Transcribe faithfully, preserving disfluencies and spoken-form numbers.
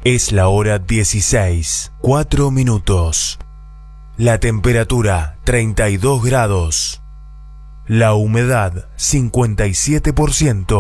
Es la hora dieciséis, cuatro minutos. La temperatura treinta y dos grados. La humedad cincuenta y siete por ciento.